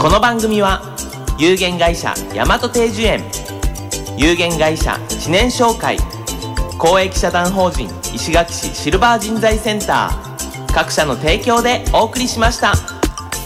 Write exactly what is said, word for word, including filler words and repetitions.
この番組は有限会社大和定寿園、有限会社知念商会、公益社団法人石垣市シルバー人材センター各社の提供でお送りしました。